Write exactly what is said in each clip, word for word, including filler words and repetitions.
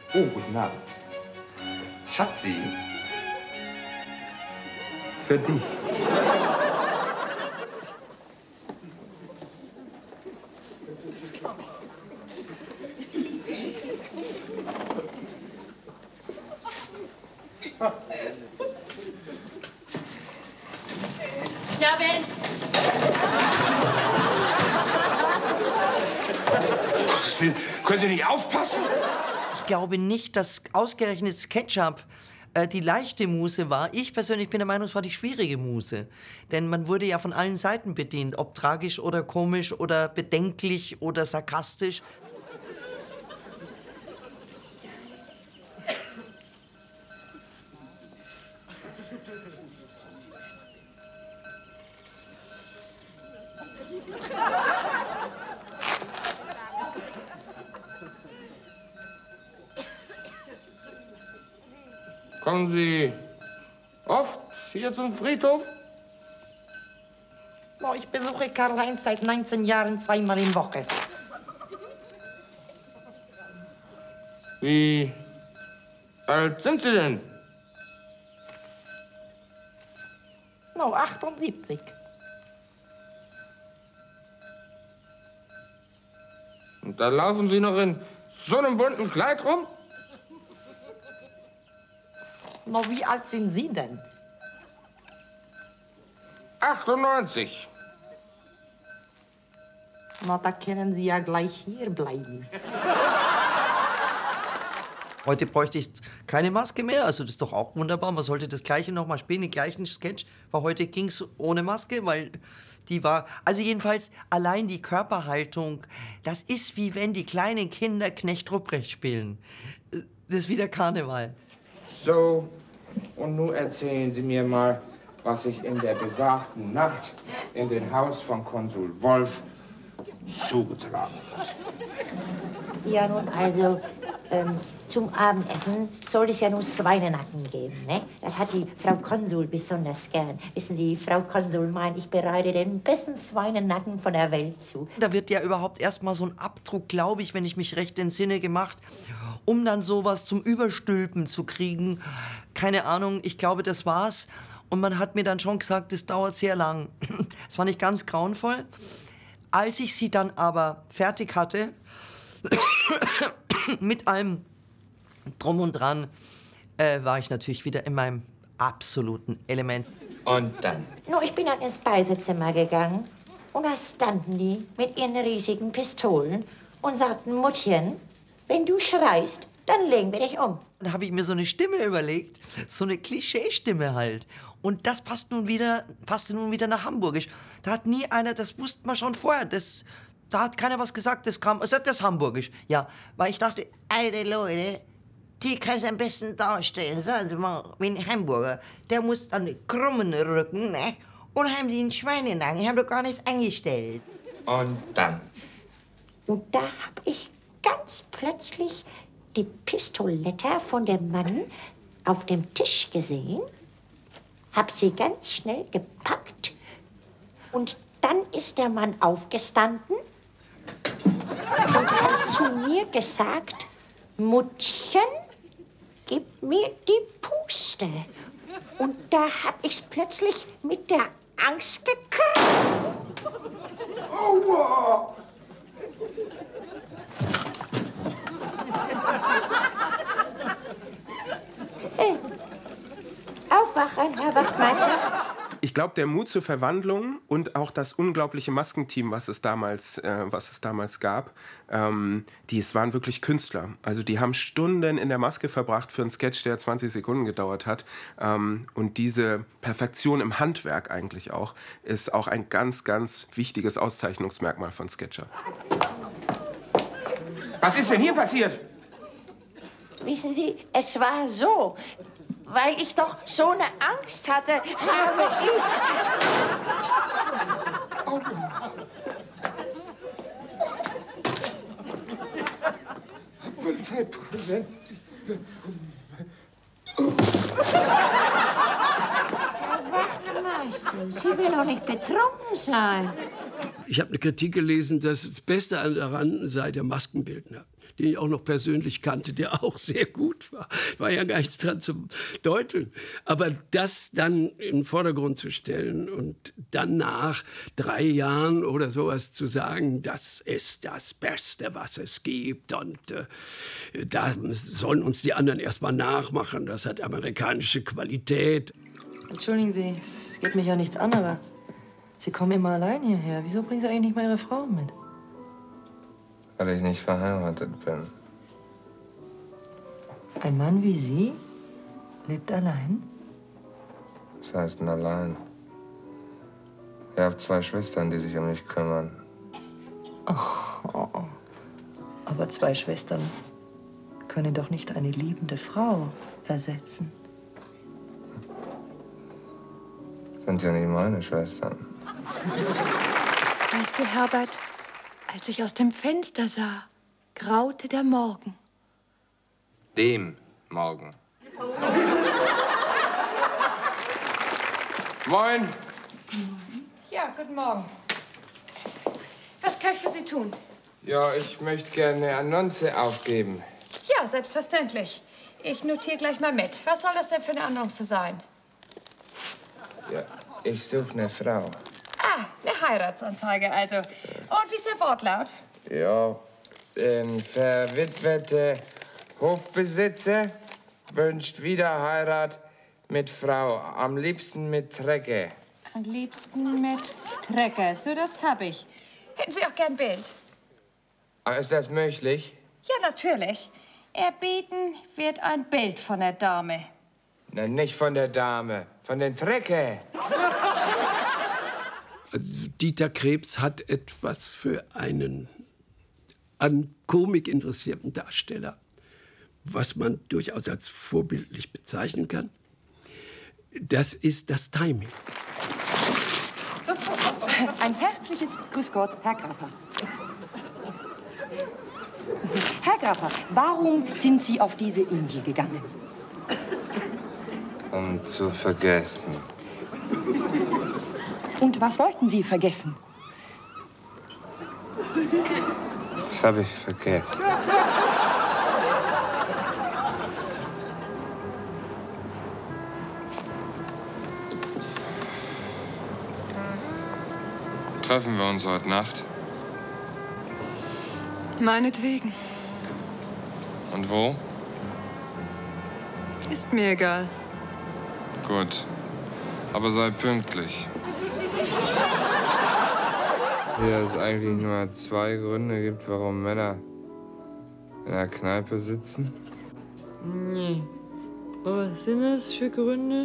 Oh, guten Abend. Schatzi. Für dich. Ja, Ben. Gottes Willen, können Sie nicht aufpassen? Ich glaube nicht, dass ausgerechnet SketchUp äh, die leichte Muse war. Ich persönlich bin der Meinung, es war die schwierige Muse. Denn man wurde ja von allen Seiten bedient, ob tragisch oder komisch oder bedenklich oder sarkastisch. Kommen Sie oft hier zum Friedhof? Oh, ich besuche Karl-Heinz seit neunzehn Jahren zweimal in Woche. Wie alt sind Sie denn? No, achtundsiebzig. Und da laufen Sie noch in so einem bunten Kleid rum? No, wie alt sind Sie denn? achtundneunzig. Na, da können Sie ja gleich hier bleiben. Heute bräuchte ich keine Maske mehr, also das ist doch auch wunderbar. Man sollte das Gleiche noch mal spielen, den gleichen Sketch. Weil heute ging es ohne Maske, weil die war... Also jedenfalls allein die Körperhaltung, das ist wie wenn die kleinen Kinder Knecht Ruprecht spielen. Das ist wieder Karneval. So, und nun erzählen Sie mir mal, was sich in der besagten Nacht in dem Haus von Konsul Wolf zugetragen hat. Ja, nun, also, ähm, zum Abendessen soll es ja nur Schweinenacken geben, ne? Das hat die Frau Konsul besonders gern. Wissen Sie, Frau Konsul meint, ich bereite den besten Schweinenacken von der Welt zu. Da wird ja überhaupt erst mal so ein Abdruck, glaube ich, wenn ich mich recht entsinne, gemacht, um dann sowas zum Überstülpen zu kriegen. Keine Ahnung, ich glaube, das war's. Und man hat mir dann schon gesagt, das dauert sehr lang. Es war nicht ganz grauenvoll. Als ich sie dann aber fertig hatte, mit allem Drum und Dran, äh, war ich natürlich wieder in meinem absoluten Element. Und dann? No, ich bin dann ins Speisezimmer gegangen und da standen die mit ihren riesigen Pistolen und sagten, Muttchen, wenn du schreist, dann legen wir dich um. Da habe ich mir so eine Stimme überlegt, so eine Klischeestimme halt. Und das passt nun wieder, passte nun wieder nach Hamburgisch. Da hat nie einer, das wusste man schon vorher, das, da hat keiner was gesagt, das kam, das ist Hamburgisch. Ja, weil ich dachte, alte Leute, die kann es am besten darstellen, sagen Sie mal, wie ein Hamburger. Der muss dann einen krummen Rücken, ne? Und haben die einen Schweinenacken, ich habe doch gar nichts angestellt. Und dann? Und da hab ich ganz plötzlich die Pistolette von dem Mann auf dem Tisch gesehen, hab sie ganz schnell gepackt und dann ist der Mann aufgestanden und hat zu mir gesagt, Muttchen, gib mir die Puste. Und da hab ich's plötzlich mit der Angst gekriegt. Aua! Hey, aufwachen, Herr Wachtmeister. Ich glaube, der Mut zur Verwandlung und auch das unglaubliche Maskenteam, was es damals, äh, was es damals gab, ähm, die es waren wirklich Künstler. Also die haben Stunden in der Maske verbracht für einen Sketch, der zwanzig Sekunden gedauert hat. Ähm, und diese Perfektion im Handwerk eigentlich auch, ist auch ein ganz, ganz wichtiges Auszeichnungsmerkmal von SketchUp. Was ist denn hier passiert? Wissen Sie, es war so, weil ich doch so eine Angst hatte, habe ich... Oh. Polizeipräsident. Herr Wachtmeister, Sie will doch nicht betrunken sein. Ich habe eine Kritik gelesen, dass das Beste daran sei der Maskenbildner. den ich auch noch persönlich kannte, der auch sehr gut war. War ja gar nichts dran zu deuteln. Aber das dann in den Vordergrund zu stellen und dann nach drei Jahren oder sowas zu sagen, das ist das Beste, was es gibt. Und äh, da sollen uns die anderen erst mal nachmachen. Das hat amerikanische Qualität. Entschuldigen Sie, es geht mich ja nichts an, aber Sie kommen immer allein hierher. Wieso bringen Sie eigentlich nicht mal Ihre Frau mit? Weil ich nicht verheiratet bin. Ein Mann wie Sie lebt allein? Was heißt denn allein? Ich habe zwei Schwestern, die sich um mich kümmern. Oh, oh, oh. Aber zwei Schwestern können doch nicht eine liebende Frau ersetzen. Sind ja nicht meine Schwestern. Weißt du, Herbert, als ich aus dem Fenster sah, graute der Morgen. Dem Morgen. Moin. Ja, guten Morgen. Was kann ich für Sie tun? Ja, ich möchte gerne eine Annonce aufgeben. Ja, selbstverständlich. Ich notiere gleich mal mit. Was soll das denn für eine Annonce sein? Ja, ich suche eine Frau. Ah, eine Heiratsanzeige also. Und wie ist der Wortlaut? Ja, ein verwitwete Hofbesitzer wünscht wieder Heirat mit Frau. Am liebsten mit Trecker. Am liebsten mit Trecker. So, das habe ich. Hätten Sie auch gern ein Bild? Ah, ist das möglich? Ja, natürlich. Erbeten wird ein Bild von der Dame. Na, nicht von der Dame, von den Trecker. Dieter Krebs hat etwas für einen an Komik interessierten Darsteller, was man durchaus als vorbildlich bezeichnen kann. Das ist das Timing. Ein herzliches Grüß Gott, Herr Grapper. Herr Grapper, warum sind Sie auf diese Insel gegangen? Um zu vergessen. Und was wollten Sie vergessen? Das habe ich vergessen. Treffen wir uns heute Nacht? Meinetwegen. Und wo? Ist mir egal. Gut. Aber sei pünktlich. Hier es eigentlich nur zwei Gründe gibt, warum Männer in der Kneipe sitzen. Nee. Aber was sind das für Gründe?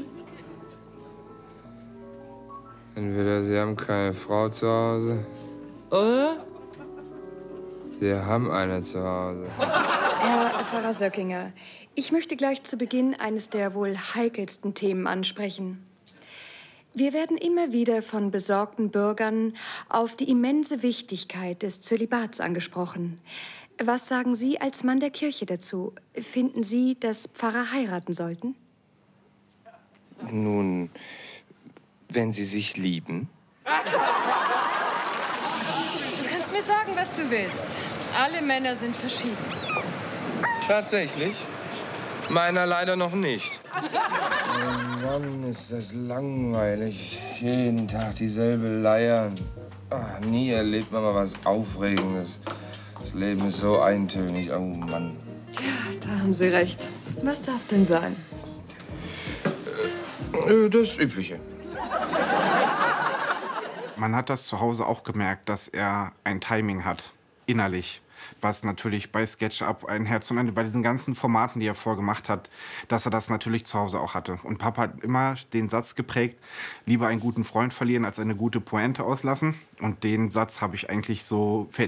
Entweder sie haben keine Frau zu Hause, Oder? sie haben eine zu Hause. Herr Pfarrer Söckinger, ich möchte gleich zu Beginn eines der wohl heikelsten Themen ansprechen. Wir werden immer wieder von besorgten Bürgern auf die immense Wichtigkeit des Zölibats angesprochen. Was sagen Sie als Mann der Kirche dazu? Finden Sie, dass Pfarrer heiraten sollten? Nun, wenn sie sich lieben. Du kannst mir sagen, was du willst. Alle Männer sind verschieden. Tatsächlich? Meiner leider noch nicht. Oh Mann, ist das langweilig. Jeden Tag dieselbe Leier. Ach, nie erlebt man mal was Aufregendes. Das Leben ist so eintönig. Oh Mann. Ja, da haben Sie recht. Was darf's denn sein? Äh, das Übliche. Man hat das zu Hause auch gemerkt, dass er ein Timing hat, innerlich. Was natürlich bei SketchUp ein Herz und Ende, bei diesen ganzen Formaten, die er vorgemacht hat, dass er das natürlich zu Hause auch hatte. Und Papa hat immer den Satz geprägt, lieber einen guten Freund verlieren, als eine gute Pointe auslassen. Und den Satz habe ich eigentlich so